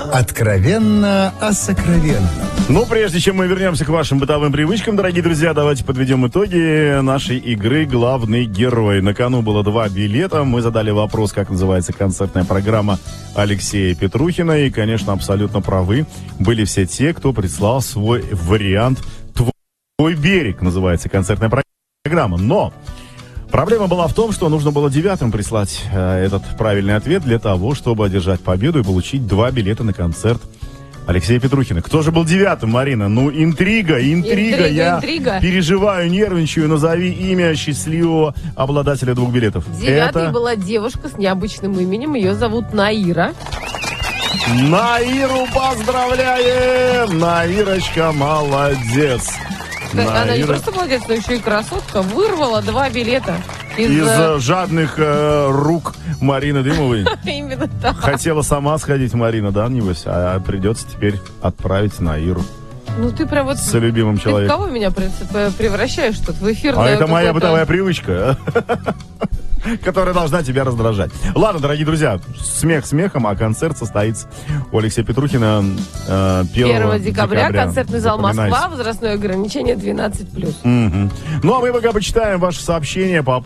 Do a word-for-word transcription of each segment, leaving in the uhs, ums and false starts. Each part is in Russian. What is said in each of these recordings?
Откровенно о сокровенном. Ну, прежде чем мы вернемся к вашим бытовым привычкам, дорогие друзья, давайте подведем итоги нашей игры «Главный герой». На кону было два билета. Мы задали вопрос, как называется концертная программа Алексея Петрухина. И, конечно, абсолютно правы были все те, кто прислал свой вариант «Твой берег» называется концертная программа. Но проблема была в том, что нужно было девятым прислать э, этот правильный ответ для того, чтобы одержать победу и получить два билета на концерт Алексея Петрухина. Кто же был девятым, Марина? Ну, интрига, интрига. Интрига, Я интрига. переживаю, нервничаю. Назови имя счастливого обладателя двух билетов. Девятой Это... была девушка с необычным именем. Ее зовут Наира. Наиру поздравляем! Наирочка молодец. Она Наира... не просто молодец, но еще и красотка. Вырвала два билета. Из, Из э, жадных э, рук Марины Дымовой. Именно так. Хотела сама сходить, Марина, да, небось? А придется теперь отправить Наиру Ну ты прям вот... с любимым Ты в человеком. кого меня превращаешь тут? В эфир? А это моя бытовая привычка, которая должна тебя раздражать. Ладно, дорогие друзья, смех смехом, а концерт состоится у Алексея Петрухина э, первого декабря. Концертный зал Запоминайте. Москва, возрастное ограничение двенадцать плюс. Угу. Ну, а мы пока почитаем ваши сообщения по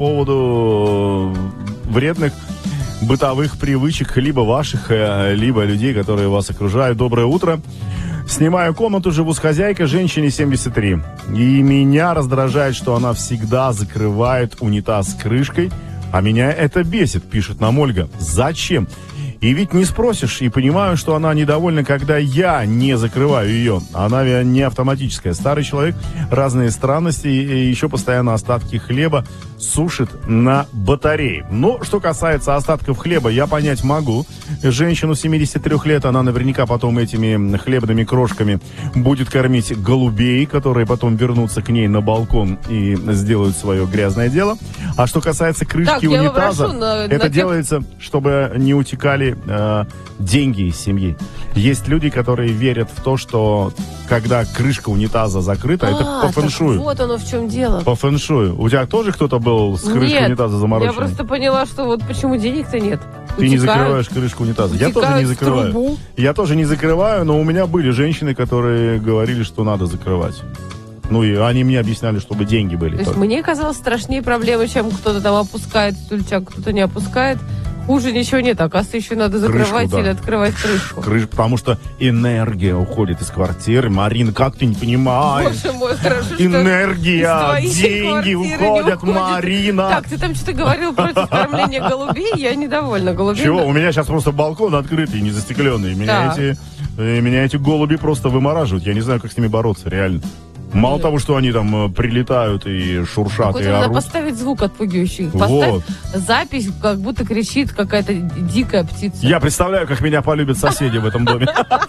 поводу вредных бытовых привычек, либо ваших, либо людей, которые вас окружают. Доброе утро. Снимаю комнату, живу с хозяйкой, женщине семьдесят три. И меня раздражает, что она всегда закрывает унитаз крышкой, а меня это бесит, пишет нам Ольга. Зачем? И ведь не спросишь, и понимаю, что она недовольна, когда я не закрываю ее. Она не автоматическая. Старый человек, разные странности, и еще постоянно остатки хлеба сушит на батарее. Но что касается остатков хлеба, я понять могу. Женщину семидесяти трёх лет, она наверняка потом этими хлебными крошками будет кормить голубей, которые потом вернутся к ней на балкон и сделают свое грязное дело. А что касается крышки Так, я унитаза, попрошу на- это на тех- делается, чтобы не утекали э, деньги из семьи. Есть люди, которые верят в то, что когда крышка унитаза закрыта, это А, по так фэншую. вот оно в чем дело. По фэншую. У тебя тоже кто-то был с крышкой Нет, унитаза я замороченный? просто поняла, что вот почему денег-то нет. Ты не Утекают. закрываешь крышку унитаза. Я тоже Утекают не в закрываю. трубу. Я тоже не закрываю, но у меня были женщины, которые говорили, что надо закрывать. Ну и они мне объясняли, чтобы деньги были. То есть только. мне казалось страшнее проблемы, чем кто-то там опускает стульчак, кто-то не опускает. Хуже ничего нет, оказывается, еще надо закрывать да. или открывать крышку. Крыш, потому что энергия уходит из квартиры. Марина, как ты не понимаешь? Боже мой, хорошо, что Энергия, из твоей деньги квартиры не уходят, уходит. Марина. Так, ты там что-то говорил против кормления голубей, я недовольна. Голубей... Чего? У меня сейчас просто балкон открытый, не застекленный. Меня, Так. эти, э, меня эти голуби просто вымораживают. Я не знаю, как с ними бороться, реально. Мало Нет. того, что они там э, прилетают и шуршат, Какой-то и надо орут. поставить звук отпугивающий. Вот. Поставь запись, как будто кричит какая-то дикая птица. Я представляю, как меня полюбят соседи в этом доме.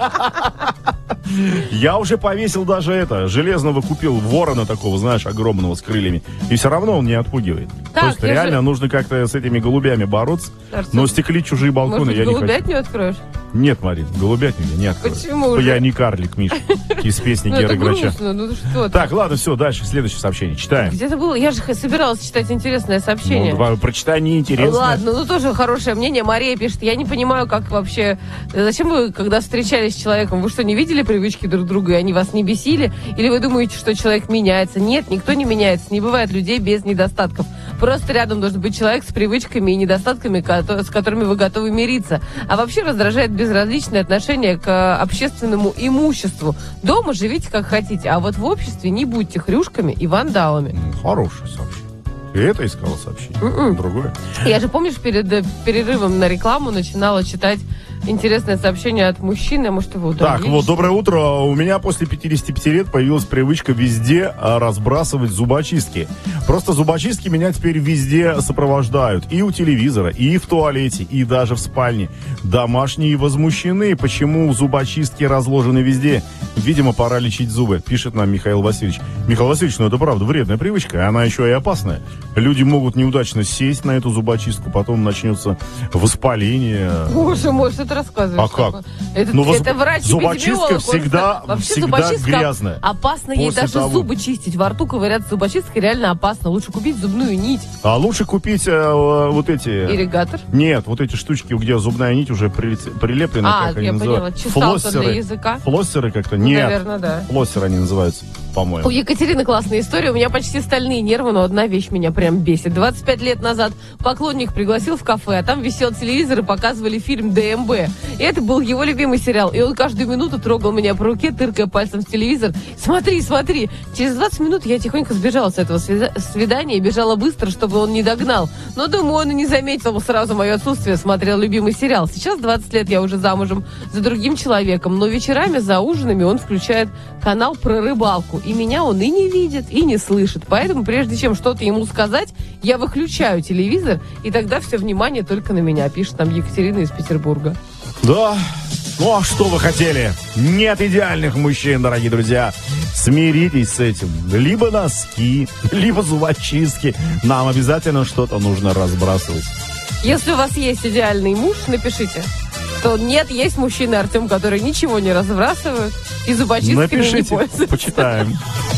Я уже повесил даже это, железного купил ворона такого, знаешь, огромного с крыльями. И все равно он не отпугивает. Так, То есть я реально же- нужно как-то с этими голубями бороться. Артур, Но стеклить чужие балконы может, я не хочу. голубятню откроешь? Нет, Марин, голубятню я не открою. Почему же? Я не карлик, Миш, из песни Ну, Геры это Грача. грустно, ну что ты. Так, ладно, все, дальше, следующее сообщение. Читаем. Где-то было, я же х- собиралась читать интересное сообщение. Ну, давай, прочитай неинтересно. Ладно, ну тоже хорошее мнение. Мария пишет, я не понимаю, как вообще... Зачем вы, когда встречались с человеком, вы что, не видели привычки друг друга, и они вас не бесили? Или вы думаете, что человек меняется? Нет, никто не меняется. Не бывает людей без недостатков. Просто рядом должен быть человек с привычками и недостатками, кото- с которыми вы готовы мириться. А вообще раздражает безразличное отношение к общественному имуществу. Дома живите как хотите, а вот в обществе не будьте хрюшками и вандалами. Ну, хорошее сообщение. Ты это искала сообщение? М-м. Другое? Я же, помнишь, перед э, перерывом на рекламу начинала читать интересное сообщение от мужчины, может, его удалили? Так, вот, доброе утро. У меня после пятидесяти пяти лет появилась привычка везде а, разбрасывать зубочистки. Просто зубочистки меня теперь везде сопровождают. И у телевизора, и в туалете, и даже в спальне. Домашние возмущены, почему зубочистки разложены везде. Видимо, пора лечить зубы, пишет нам Михаил Васильевич. Михаил Васильевич, ну это правда вредная привычка, и она еще и опасная. Люди могут неудачно сесть на эту зубочистку, потом начнется воспаление. Боже мой, что ты рассказываешь? А как? Такое? Это, Ну, это врач зубочистка эпидемиолог, всегда, вообще всегда зубочистка грязная. Опасно ей После даже того. зубы чистить. Во рту ковыряться с зубочисткой реально опасно. Лучше купить зубную нить. А лучше купить э, вот эти... Ирригатор? Нет, вот эти штучки, где зубная нить уже прилиц- прилеплена, А, как они я поняла. называются. Чесалка для языка? Флоссеры как-то? Ну, Нет. наверное, да. Флоссеры они называются, по-моему. У Екатерины классная история. У меня почти стальные нервы, но одна вещь меня прям бесит. двадцать пять лет назад поклонник пригласил в кафе, а там висел телевизор и показывали фильм ДМБ. И это был его любимый сериал. И он каждую минуту трогал меня по руке, тыркая пальцем в телевизор. Смотри, смотри. Через двадцать минут я тихонько сбежала с этого свидания и бежала быстро, чтобы он не догнал. Но, думаю, он и не заметил сразу мое отсутствие, смотрел любимый сериал. Сейчас двадцать лет я уже замужем за другим человеком, но вечерами за ужинами он включает канал про рыбалку. И меня он и не видит, и не слышит. Поэтому, прежде чем что-то ему сказать, я выключаю телевизор, и тогда все внимание только на меня, пишет нам Екатерина из Петербурга. Да. Ну а что вы хотели? Нет идеальных мужчин, дорогие друзья. Смиритесь с этим. Либо носки, либо зубочистки. Нам обязательно что-то нужно разбрасывать. Если у вас есть идеальный муж, напишите. То нет, есть мужчины, Артем, которые ничего не разбрасывают и зубочистками не Напишите, пользуются. почитаем.